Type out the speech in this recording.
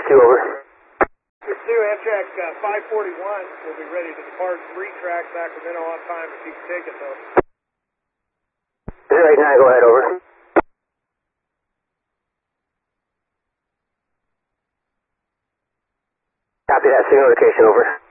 over. This 2, Amtrak 541 will be ready to depart 3 track Sacramento on time if you can take it though. 089, go ahead, over. Copy that, signal location, over.